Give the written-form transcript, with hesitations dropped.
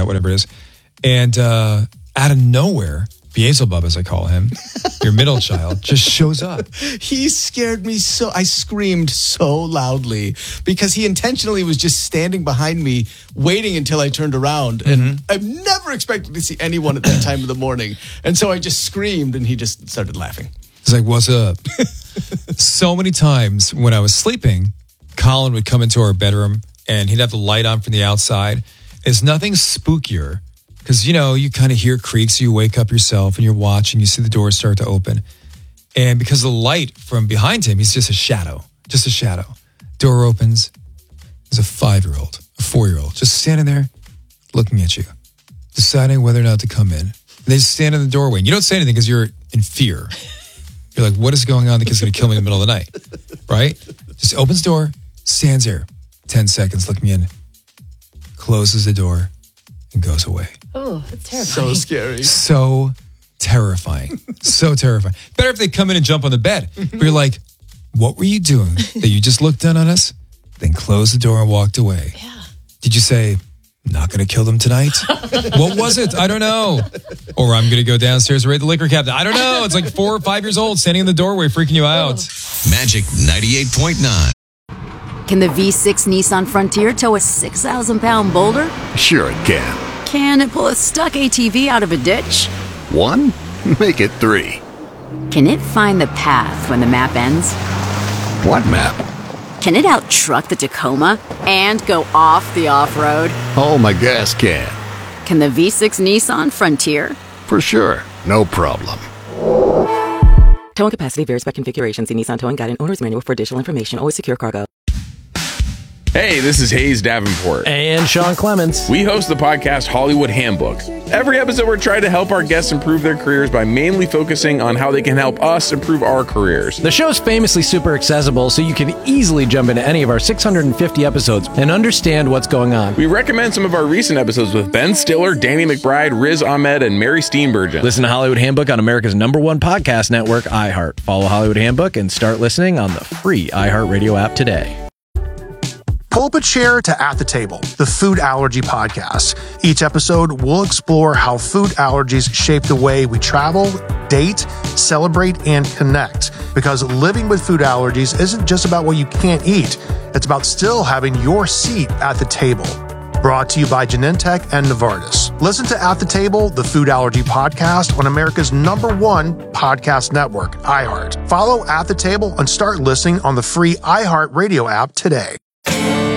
internet, whatever it is. And out of nowhere, Beelzebub, as I call him, your middle child, just shows up. He scared me so. I screamed so loudly because he intentionally was just standing behind me, waiting until I turned around. And I've never expected to see anyone at that time of the morning. And so I just screamed, and he just started laughing. He's like, "What's up?" So many times when I was sleeping, Colin would come into our bedroom, and he'd have the light on from the outside. There's nothing spookier. Because, you kind of hear creaks, you wake up yourself and you're watching, you see the doors start to open. And because of the light from behind him, he's just a shadow. Door opens. There's a 5-year-old, a 4-year-old, just standing there looking at you, deciding whether or not to come in. And they just stand in the doorway. And you don't say anything because you're in fear. You're like, what is going on? The kid's going to kill me in the middle of the night, right? Just opens the door, stands there, 10 seconds looking in, closes the door, and goes away. Oh, that's terrifying. So scary. So terrifying. So terrifying. Better if they come in and jump on the bed. But you're like, what were you doing? That you just looked down on us, then closed the door and walked away? Yeah. Did you say, not going to kill them tonight? What was it? I don't know. Or I'm going to go downstairs and raid the liquor cabinet. I don't know. It's like 4 or 5 years old standing in the doorway freaking you out. Magic 98.9. Can the V6 Nissan Frontier tow a 6,000-pound boulder? Sure it can. Can it pull a stuck ATV out of a ditch? 1? Make it 3. Can it find the path when the map ends? What map? Can it out-truck the Tacoma and go off the off-road? Oh, my gas can. Can the V6 Nissan Frontier? For sure. No problem. Towing capacity varies by configuration. See Nissan Towing Guide and Owner's Manual for additional information. Always secure cargo. Hey, this is Hayes Davenport. And Sean Clements. We host the podcast Hollywood Handbook. Every episode, we're trying to help our guests improve their careers by mainly focusing on how they can help us improve our careers. The show's famously super accessible, so you can easily jump into any of our 650 episodes and understand what's going on. We recommend some of our recent episodes with Ben Stiller, Danny McBride, Riz Ahmed, and Mary Steenburgen. Listen to Hollywood Handbook on America's #1 podcast network, iHeart. Follow Hollywood Handbook and start listening on the free iHeartRadio app today. Pull up a chair to At the Table, the food allergy podcast. Each episode, we'll explore how food allergies shape the way we travel, date, celebrate, and connect. Because living with food allergies isn't just about what you can't eat. It's about still having your seat at the table. Brought to you by Genentech and Novartis. Listen to At the Table, the food allergy podcast on America's #1 podcast network, iHeart. Follow At the Table and start listening on the free iHeartRadio app today.